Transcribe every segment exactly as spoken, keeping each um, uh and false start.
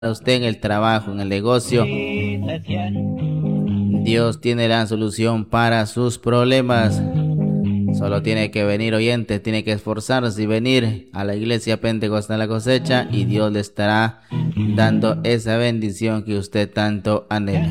usted en el trabajo, en el negocio. Dios tiene la solución para sus problemas. Solo tiene que venir, oyente, tiene que esforzarse y venir a la iglesia Pentecostal La Cosecha, y Dios le estará dando esa bendición que usted tanto anhela.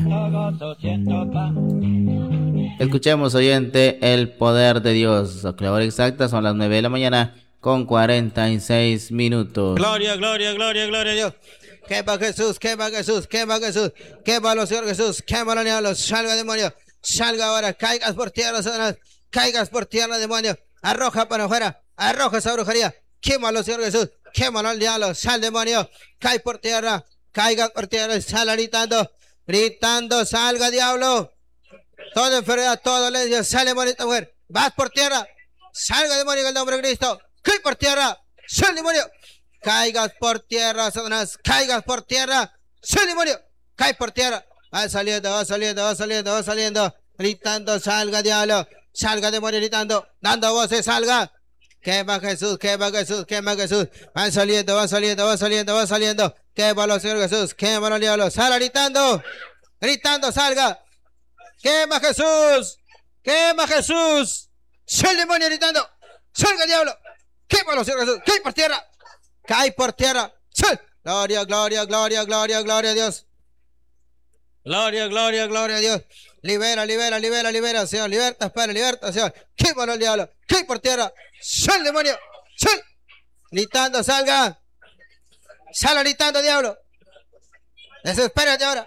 Escuchemos, oyente, el poder de Dios. La hora exacta son las nueve de la mañana con cuarenta y seis minutos. Gloria, gloria, gloria, gloria a Dios. Quema Jesús, quema Jesús, quema Jesús, quémalo, Señor Jesús, quémalo, diablo, salga demonio, salga ahora, caigas por tierra, Satanás, caigas por tierra, demonio, arroja para afuera, arroja esa brujería, quémalo, Señor Jesús, quémalo al diablo, sal demonio, cae por tierra, caiga por tierra, sal gritando, gritando, salga diablo, toda enfermedad, toda dolencia, sale demonio, mujer, vas por tierra, salga demonio en el nombre de Cristo, cae por tierra, sal demonio. Caigas por tierra, Satanás, caigas por tierra, ¡sal demonio! Cae por tierra, va saliendo, va saliendo, va saliendo, va saliendo, gritando, salga diablo, salga demonio, gritando, dando voces, salga, quema Jesús, quema Jesús, quema Jesús, van saliendo, va saliendo, va saliendo, va saliendo, quémalo, Señor Jesús, quémalo, diablo, sal gritando, gritando, salga, quema Jesús, quema Jesús, sal demonio, gritando, salga diablo, quémalo, Señor Jesús, cae por tierra. Cae por tierra. ¡Sí! Gloria, gloria, gloria, gloria, gloria a Dios. Gloria, gloria, gloria a Dios. Libera, libera, libera, libera, Señor. Liberta, Padre, liberta, Señor. Quémalo al diablo. Cae por tierra. ¡Sal, demonio! ¡Sal! Gritando, salga. Sal gritando, diablo. Desespérate ahora.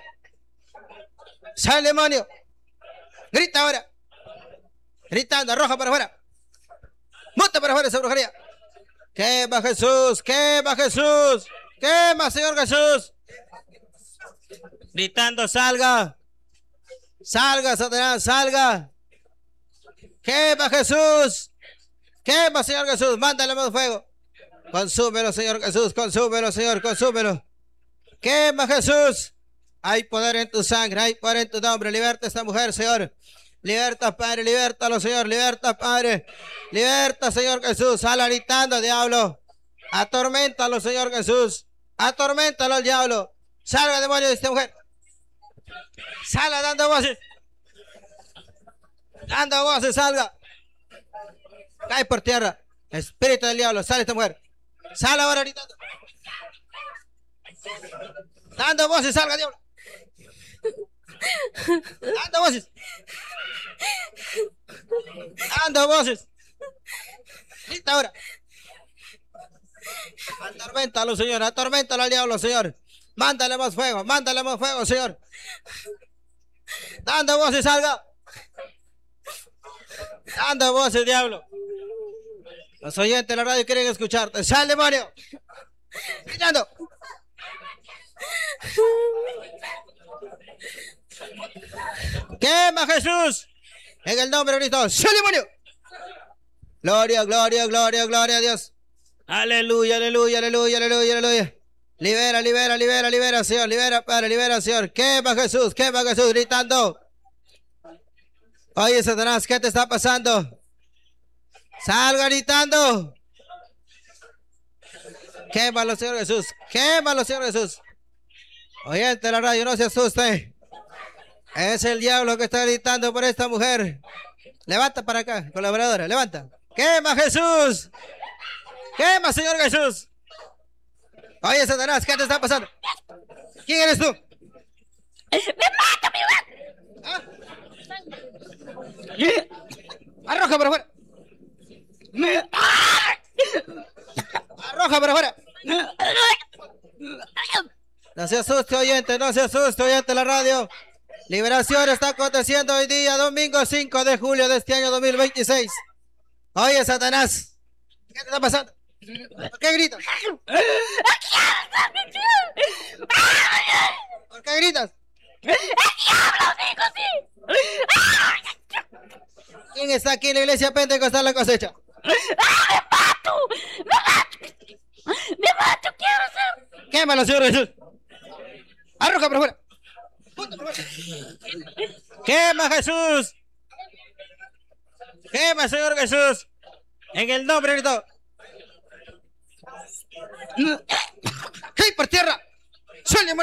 Sal, demonio. Grita ahora. Gritando, arroja para afuera. Monta para afuera esa brujería. Quema Jesús, quema Jesús, quema Señor Jesús. Gritando, salga, salga Satanás, salga. Quema Jesús, quema Señor Jesús, mándale más fuego. Consúmelo Señor Jesús, consúmelo Señor, consúmelo. Quema Jesús. Hay poder en tu sangre, hay poder en tu nombre. Liberta a esta mujer, Señor. Liberta, Padre, libertalo, Señor, liberta, Padre, liberta, Señor Jesús, sal gritando, diablo, atorméntalo, Señor Jesús, atorméntalo al diablo, salga, demonio, de esta mujer, salga dando voces, dando voces, salga, cae por tierra, espíritu del diablo, sale esta mujer, sale ahora gritando, dando voces, salga, diablo, dando voces. Dando voces. Grita ahora. Atorméntalo, Señor. Atorméntalo al diablo, Señor. Mándale más fuego. Mándale más fuego, Señor. Dando voces, salga. Dando voces, diablo. Los oyentes de la radio quieren escucharte. Sal, demonio. Gritando. Quema Jesús. En el nombre de Cristo, ¡sal demonio! Gloria, gloria, gloria, gloria a Dios. Aleluya, aleluya, aleluya, aleluya, aleluya. Libera, libera, libera, libera, Señor, libera, Padre, libera, Señor. Quema Jesús, quema Jesús, gritando. Oye, Satanás, ¿qué te está pasando? Salga gritando. Quémalo, Señor Jesús, quémalo, Señor Jesús. Oyente de la radio, no se asuste. Es el diablo que está gritando por esta mujer. Levanta para acá, colaboradora, levanta. ¡Quema Jesús! ¡Quema, Señor Jesús! Oye, Satanás, ¿qué te está pasando? ¿Quién eres tú? ¡Me mato, mi ¿Ah? Arroja para afuera. Arroja para afuera. No se asuste, oyente, no se asuste, oyente de la radio. Liberación está aconteciendo hoy día, domingo cinco de julio de este año dos mil veintiséis. Oye, Satanás, ¿qué te está pasando? ¿Por qué gritas? ¿Por qué gritas? ¿Quién está aquí en la iglesia Pentecostal La Cosecha? ¡Me mato! ¡Me mato! ¡Me mato! ¡Quiero ser! Quémalo, Señor Jesús. Arroja por fuera. Quema Jesús. Quema, Señor Jesús. En el nombre de Cristo. ¡Cae por tierra! Sal, demonio.